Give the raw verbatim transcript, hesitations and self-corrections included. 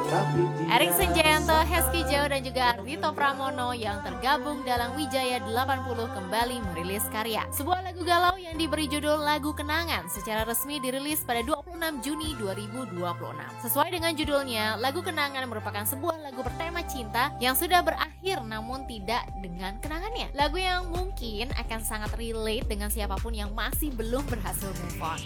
Erik Senjayanto, Hesky Jau, dan juga Ardhito Pramono yang tergabung dalam Wijaya delapan puluh kembali merilis karya. Sebuah lagu galau yang diberi judul Lagu Kenangan secara resmi dirilis pada dua puluh enam Juni dua ribu dua puluh enam. Sesuai dengan judulnya, Lagu Kenangan merupakan sebuah lagu bertema cinta yang sudah berakhir namun tidak dengan kenangannya. Lagu yang mungkin akan sangat relate dengan siapapun yang masih belum berhasil move on.